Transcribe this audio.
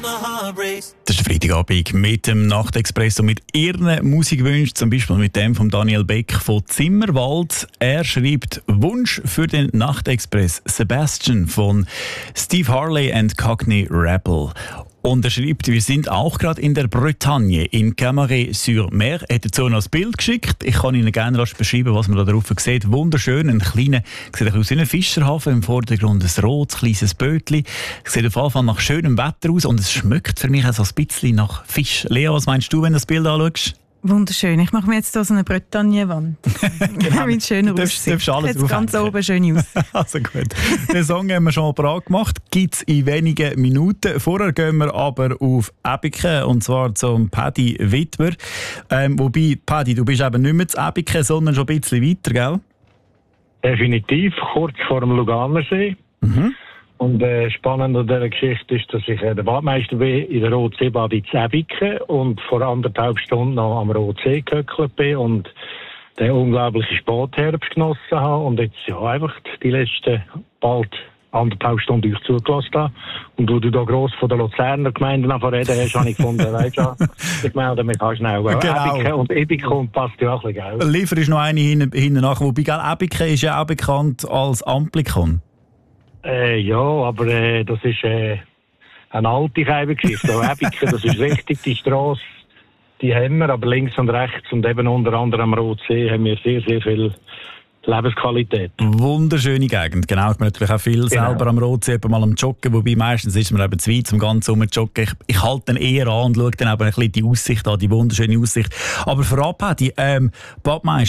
Das ist der Freitagabend mit dem Nachtexpress und mit Ihren Musikwünschen, zum Beispiel mit dem von Daniel Beck von Zimmerwald. Er schreibt Wunsch für den Nachtexpress Sebastian von Steve Harley and Cockney Rebel. Und er schreibt, wir sind auch gerade in der Bretagne, in Camaret-sur-Mer. Er hat dazu noch ein Bild geschickt. Ich kann Ihnen gerne beschreiben, was man da drauf sieht. Wunderschön, ein kleiner, sieht aus wie ein Fischerhafen, im Vordergrund ein rotes, kleines Bötchen. Sieht auf jeden Fall nach schönem Wetter aus und es schmeckt für mich auch so ein bisschen nach Fisch. Lea, was meinst du, wenn du das Bild anschaust? Wunderschön. Ich mache mir jetzt hier so eine Bretagne-Wand. Genau. Mit schöner Aussicht. Darfst alles jetzt ganz oben schön aus. Also gut. Den Song haben wir schon parat gemacht. Gibt es in wenigen Minuten. Vorher gehen wir aber auf Ebiken, und zwar zum Paddy Wittmer. Wobei, Paddy, du bist eben nicht mehr zu Ebiken, sondern schon ein bisschen weiter, gell? Definitiv, kurz vor dem Luganersee. Mhm. Und spannend an dieser Geschichte ist, dass ich der Badmeister bin in der Rotseebad in Ebiken und vor 1,5 Stunden noch am Rotsee gehöckelt bin und den unglaublichen Spätherbst genossen habe und jetzt ja einfach die letzten bald 1,5 Stunden euch zugelassen habe. Und wo du da gross von der Luzerner Gemeinde reden hast, habe ich gefunden, weißt du, ich melde mich auch schnell. Genau. Ebiken und Ebiken passt ja auch ein bisschen, gell? Liefer ist noch eine hinten nach. Wobei, gell, Ebiken ist ja auch bekannt als Amplikon. Ja, aber das ist eine alte Geschichte. Ebiken, das ist richtig, die Strasse, die haben wir, aber links und rechts und eben unter anderem am Rotsee haben wir sehr, sehr viel Lebensqualität. Wunderschöne Gegend, genau. Ich bin natürlich auch viel selber am Rotsee, mal am Joggen, wobei meistens ist man eben zu weit zum ganzen Joggen. Ich halte dann eher an und schaue dann eben ein bisschen die Aussicht an, die wunderschöne Aussicht. Aber vorab, Paddy, Badmeister,